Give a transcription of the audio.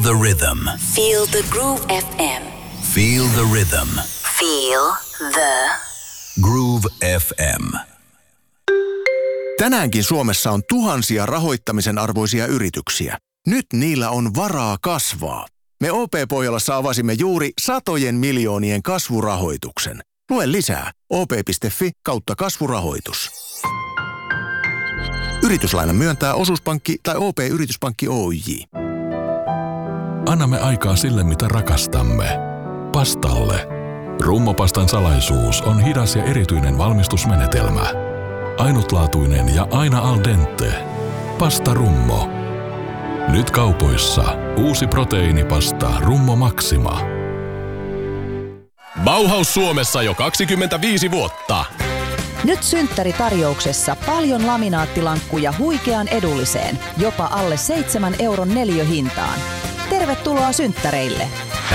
the rhythm. Feel the Groove FM. Feel the rhythm. Feel the Groove FM. Tänäänkin Suomessa on tuhansia rahoittamisen arvoisia yrityksiä. Nyt niillä on varaa kasvaa. Me OP-Pohjolassa avasimme juuri satojen miljoonien kasvurahoituksen. Lue lisää op.fi/kasvurahoitus. Yrityslainan myöntää Osuuspankki tai OP-yrityspankki Oyj. Annamme aikaa sille, mitä rakastamme. Pastalle. Rummopastan salaisuus on hidas ja erityinen valmistusmenetelmä. Ainutlaatuinen ja aina al dente. Pasta Rummo. Nyt kaupoissa uusi proteiinipasta Rummo Maxima. Bauhaus Suomessa jo 25 vuotta. Nyt synttäritarjouksessa paljon laminaattilankkuja huikean edulliseen, jopa alle 7 € neliöhintaan. Tervetuloa synttäreille!